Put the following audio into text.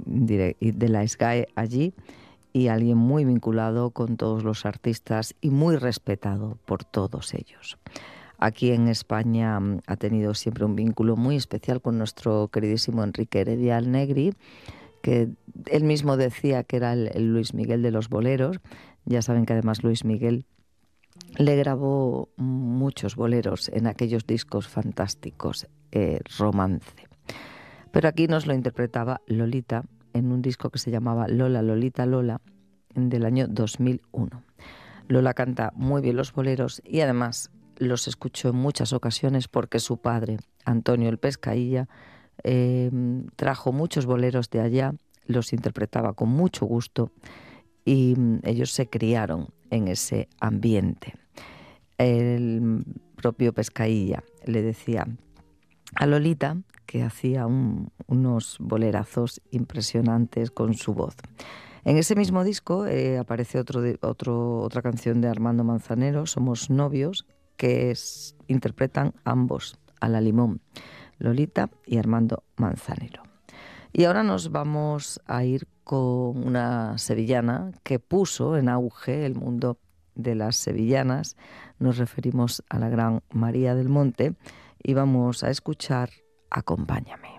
de la SGAE allí, y alguien muy vinculado con todos los artistas y muy respetado por todos ellos. Aquí en España ha tenido siempre un vínculo muy especial con nuestro queridísimo Enrique Heredia Alnegri, que él mismo decía que era el Luis Miguel de los boleros. Ya saben que además Luis Miguel le grabó muchos boleros en aquellos discos fantásticos, Romance. Pero aquí nos lo interpretaba Lolita en un disco que se llamaba Lola, Lolita, Lola, del año 2001. Lola canta muy bien los boleros y además los escuchó en muchas ocasiones porque su padre, Antonio el Pescailla, trajo muchos boleros de allá, los interpretaba con mucho gusto y ellos se criaron en ese ambiente. El propio Pescailla le decía a Lolita que hacía unos bolerazos impresionantes con su voz. En ese mismo disco aparece otra canción de Armando Manzanero, Somos novios, que interpretan ambos, a la limón, Lolita y Armando Manzanero. Y ahora nos vamos a ir con una sevillana que puso en auge el mundo de las sevillanas. Nos referimos a la gran María del Monte y vamos a escuchar Acompáñame.